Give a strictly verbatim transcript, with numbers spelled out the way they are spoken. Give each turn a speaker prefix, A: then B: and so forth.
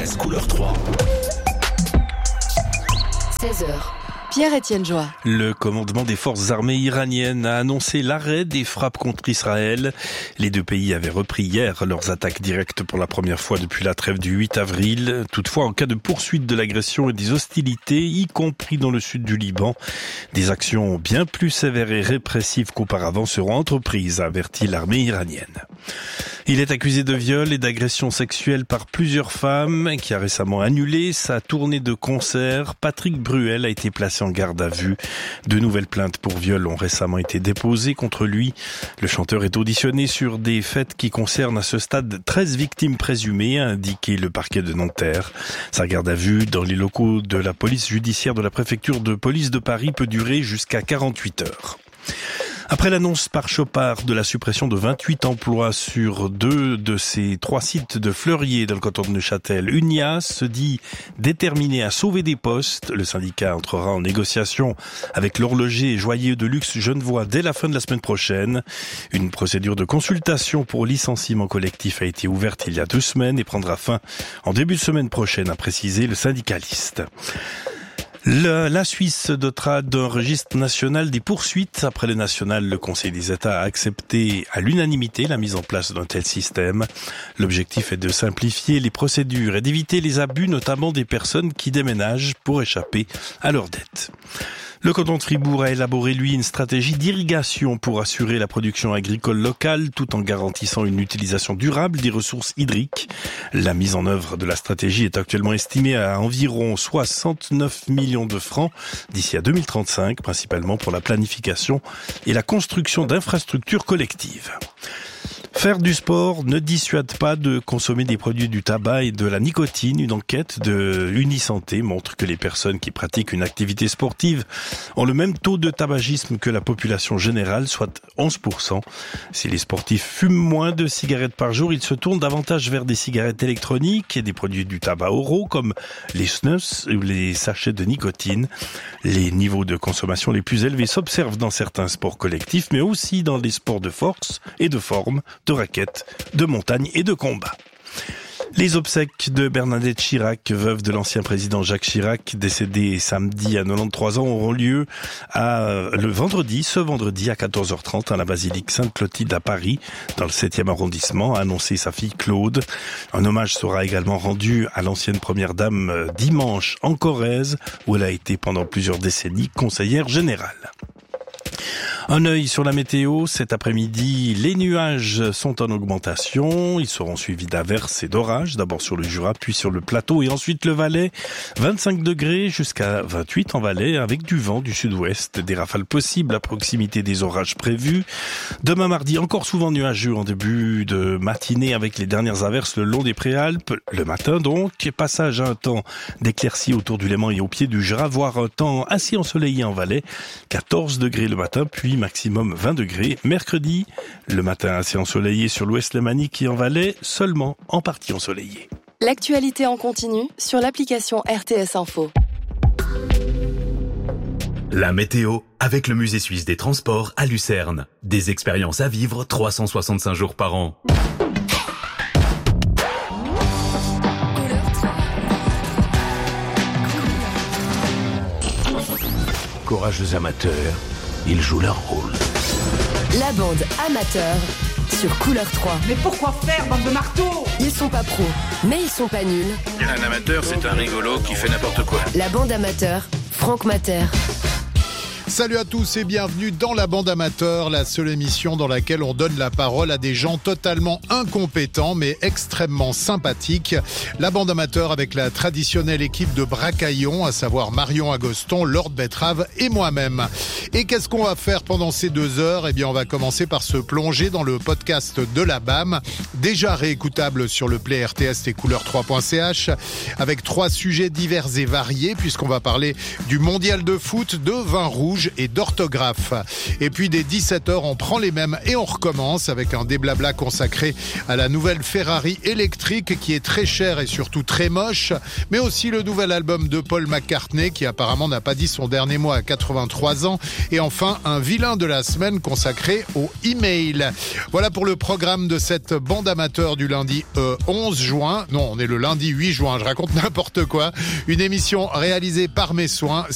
A: Express couleur trois.
B: seize heures. Pierre-Étienne Joie.
C: Le commandement des forces armées iraniennes a annoncé l'arrêt des frappes contre Israël. Les deux pays avaient repris hier leurs attaques directes pour la première fois depuis la trêve du huit avril. Toutefois, en cas de poursuite de l'agression et des hostilités, y compris dans le sud du Liban, des actions bien plus sévères et répressives qu'auparavant seront entreprises, a averti l'armée iranienne. Il est accusé de viol et d'agression sexuelle par plusieurs femmes, qui a récemment annulé sa tournée de concert. Patrick Bruel a été placé en garde à vue. De nouvelles plaintes pour viol ont récemment été déposées contre lui. Le chanteur est auditionné sur des faits qui concernent à ce stade treize victimes présumées, a indiqué le parquet de Nanterre. Sa garde à vue dans les locaux de la police judiciaire de la préfecture de police de Paris peut durer jusqu'à quarante-huit heures. Après l'annonce par Chopard de la suppression de vingt-huit emplois sur deux de ces trois sites de Fleurier dans le canton de Neuchâtel, Unias se dit déterminé à sauver des postes. Le syndicat entrera en négociation avec l'horloger et joaillier de luxe genevois dès la fin de la semaine prochaine. Une procédure de consultation pour licenciement collectif a été ouverte il y a deux semaines et prendra fin en début de semaine prochaine, a précisé le syndicaliste. Le, la Suisse se dotera d'un registre national des poursuites. Après le national, le Conseil des États a accepté à l'unanimité la mise en place d'un tel système. L'objectif est de simplifier les procédures et d'éviter les abus, notamment des personnes qui déménagent pour échapper à leurs dettes. Le canton de Fribourg a élaboré, lui, une stratégie d'irrigation pour assurer la production agricole locale tout en garantissant une utilisation durable des ressources hydriques. La mise en œuvre de la stratégie est actuellement estimée à environ soixante-neuf millions de francs d'ici à deux mille trente-cinq, principalement pour la planification et la construction d'infrastructures collectives. Faire du sport ne dissuade pas de consommer des produits du tabac et de la nicotine. Une enquête de Unisanté montre que les personnes qui pratiquent une activité sportive ont le même taux de tabagisme que la population générale, soit onze pour cent. Si les sportifs fument moins de cigarettes par jour, ils se tournent davantage vers des cigarettes électroniques et des produits du tabac oraux comme les snus ou les sachets de nicotine. Les niveaux de consommation les plus élevés s'observent dans certains sports collectifs, mais aussi dans les sports de force et de forme, de raquettes, de montagne et de combat. Les obsèques de Bernadette Chirac, veuve de l'ancien président Jacques Chirac, décédé samedi à quatre-vingt-treize ans, auront lieu à, le vendredi, ce vendredi à quatorze heures trente à la basilique Sainte-Clotilde à Paris, dans le septième arrondissement, a annoncé sa fille Claude. Un hommage sera également rendu à l'ancienne première dame dimanche en Corrèze, où elle a été pendant plusieurs décennies conseillère générale. Un œil sur la météo, cet après-midi, les nuages sont en augmentation, ils seront suivis d'averses et d'orages, d'abord sur le Jura, puis sur le plateau et ensuite le Valais, vingt-cinq degrés jusqu'à vingt-huit en Valais, avec du vent du sud-ouest, des rafales possibles à proximité des orages prévus. Demain mardi, encore souvent nuageux en début de matinée avec les dernières averses le long des Préalpes, le matin donc, passage à un temps d'éclaircie autour du Léman et au pied du Jura, voire un temps assez ensoleillé en Valais, quatorze degrés le matin, puis maximum vingt degrés. Mercredi, le matin assez ensoleillé sur l'ouest lémanique et en Valais, seulement en partie ensoleillé.
B: L'actualité en continu sur l'application R T S Info.
A: La météo avec le Musée suisse des transports à Lucerne. Des expériences à vivre trois cent soixante-cinq jours par an. Courageux amateurs, ils jouent leur rôle.
B: La bande amateur sur Couleur trois.
D: Mais pourquoi faire, bande de marteaux ?
B: Ils sont pas pros, mais ils sont pas nuls.
E: Un amateur, c'est un rigolo qui fait n'importe quoi.
B: La bande amateur, Franck Mater.
F: Salut à tous et bienvenue dans la bande amateur, la seule émission dans laquelle on donne la parole à des gens totalement incompétents mais extrêmement sympathiques. La bande amateur avec la traditionnelle équipe de Bracaillon, à savoir Marion Agoston, Lord Betrave et moi-même. Et qu'est-ce qu'on va faire pendant ces deux heures ? Eh bien, on va commencer par se plonger dans le podcast de la B A M, déjà réécoutable sur le play R T S et couleur trois point c h, avec trois sujets divers et variés, puisqu'on va parler du mondial de foot, de vin rouge, rouge et d'orthographe. Et puis dès dix-sept heures, on prend les mêmes et on recommence avec un déblabla consacré à la nouvelle Ferrari électrique qui est très chère et surtout très moche, mais aussi le nouvel album de Paul McCartney qui apparemment n'a pas dit son dernier mot à quatre-vingt-trois ans. Et enfin, un vilain de la semaine consacré au email. Voilà pour le programme de cette bande amateur du lundi euh, onze juin. Non, on est le lundi huit juin, je raconte n'importe quoi. Une émission réalisée par mes soins.